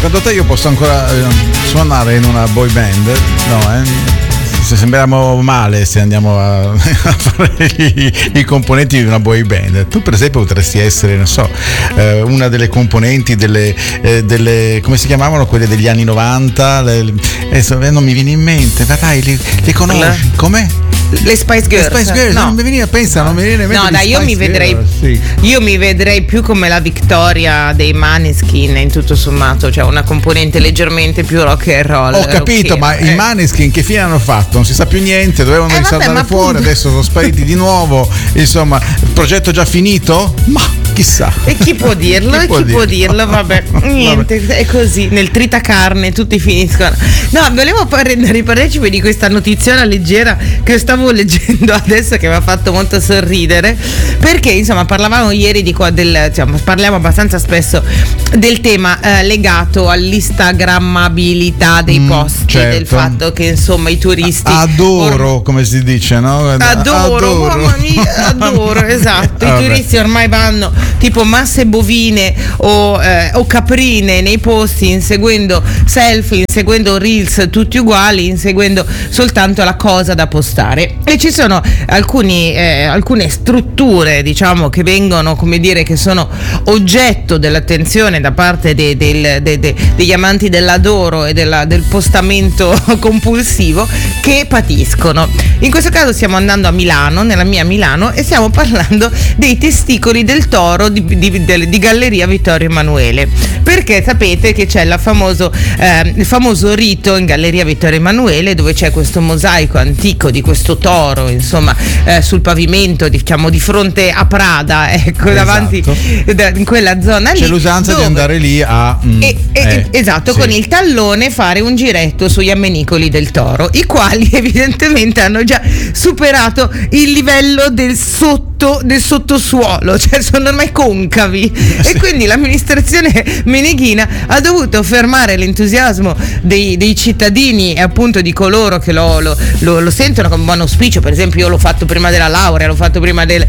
secondo te io posso ancora suonare in una boy band? No, se sembriamo male se andiamo a fare i componenti di una boy band. Tu per esempio potresti essere, non so, una delle componenti delle come si chiamavano quelle degli anni 90, non mi viene in mente, ma dai, le conosci? Com'è? Le Spice Girls. Le Spice Girls, no. Non mi veniva, pensa, non mi viene in mente. No, dai, io mi vedrei più come la Victoria dei Maneskin in tutto sommato, cioè una componente leggermente più rock and roll. Ho capito, ma i Maneskin che fine hanno fatto? Non si sa più niente, dovevano risaltare fuori, adesso sono spariti di nuovo. Insomma, il progetto già finito? Ma chissà. E chi può dirlo? Chi può dirlo? Vabbè, niente, è così. Nel tritacarne tutti finiscono. No, volevo rendere partecipe di questa notizia leggera che stavo leggendo adesso, che mi ha fatto molto sorridere, perché insomma parlavamo ieri parliamo abbastanza spesso del tema legato all'instagrammabilità dei posti, certo. Del fatto che insomma i turisti come si dice, no? Adoro, mamma mia, adoro, esatto. I turisti ormai vanno tipo masse bovine o caprine nei posti, inseguendo selfie, inseguendo reels tutti uguali, inseguendo soltanto la cosa da postare. E ci sono alcune strutture, diciamo, che vengono, come dire, che sono oggetto dell'attenzione da parte degli amanti dell'adoro e del postamento compulsivo, che patiscono. In questo caso stiamo andando a Milano, nella mia Milano, e stiamo parlando dei testicoli del toro di Galleria Vittorio Emanuele, perché sapete che c'è il famoso rito in Galleria Vittorio Emanuele, dove c'è questo mosaico antico di questo toro, insomma, sul pavimento, diciamo di fronte a Prada, ecco, esatto. Davanti in quella zona lì c'è l'usanza di andare lì esatto, sì. Con il tallone fare un giretto sugli ammenicoli del toro, i quali evidentemente hanno già superato il livello del sottosuolo, cioè sono ormai concavi, sì. E quindi l'amministrazione meneghina ha dovuto fermare l'entusiasmo dei cittadini e appunto di coloro che lo sentono come buon auspicio. Per esempio, io l'ho fatto prima della laurea, l'ho fatto prima del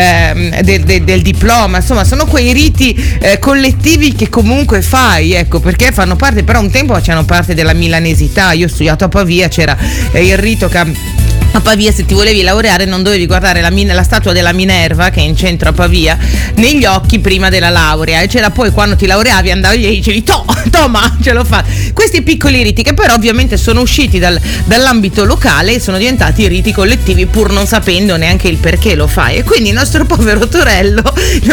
diploma, insomma sono quei riti collettivi che comunque fai, ecco, perché fanno parte, però un tempo facevano parte della milanesità. Io ho studiato a Pavia, c'era il rito che a Pavia, se ti volevi laureare, non dovevi guardare la statua della Minerva, che è in centro a Pavia, negli occhi prima della laurea, e c'era poi, quando ti laureavi, andavi e dicevi Toma, ce l'ho fatta. Questi piccoli riti che però ovviamente sono usciti dall'ambito locale e sono diventati riti collettivi, pur non sapendo neanche il perché lo fai. E quindi il nostro povero Torello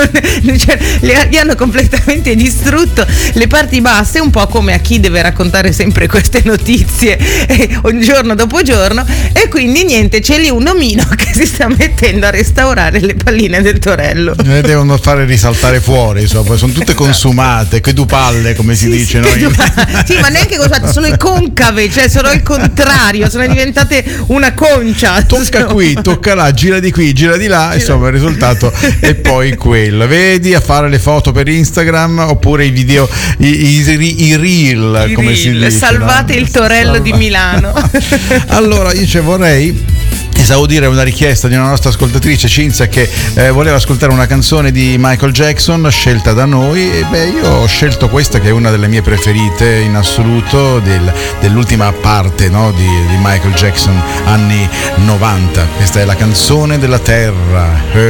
gli hanno completamente distrutto le parti basse, un po' come a chi deve raccontare sempre queste notizie giorno dopo giorno, e quindi niente, c'è lì un omino che si sta mettendo a restaurare le palline del Torello. Le devono fare risaltare fuori, insomma, sono tutte consumate, che palle, come si dice, no? Sì, ma neanche consumate, sono concave, cioè sono il contrario, sono diventate una concia. Tocca qui, tocca là, gira di qui, gira di là, insomma il risultato è poi quello. Vedi, a fare le foto per Instagram oppure i video, i reel, come si dice. Salvate, no? Il Torello di Milano. Allora, io vorrei esaudire una richiesta di una nostra ascoltatrice, Cinzia, che voleva ascoltare una canzone di Michael Jackson scelta da noi, e io ho scelto questa, che è una delle mie preferite in assoluto dell'ultima parte, no, di Michael Jackson, anni 90. Questa è la canzone della terra,